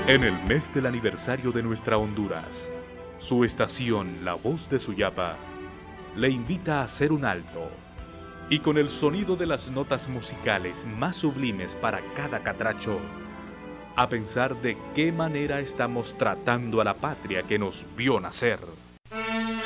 En el mes del aniversario de nuestra Honduras, su estación La Voz de Suyapa le invita a hacer un alto y con el sonido de las notas musicales más sublimes para cada catracho, a pensar de qué manera estamos tratando a la patria que nos vio nacer.